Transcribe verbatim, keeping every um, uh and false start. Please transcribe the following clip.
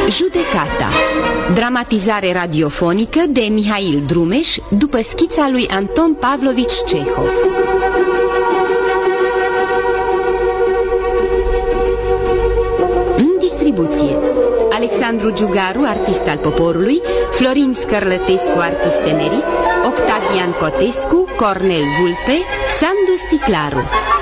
Judecata. Dramatizare radiofonică de Mihail Drumeș după schița lui Anton Pavlovici Cehov. În distribuție: Alexandru Giugaru, artist al poporului, Florin Scărlătescu, artist emerit, Octavian Cotescu, Cornel Vulpe, Sandu Sticlaru.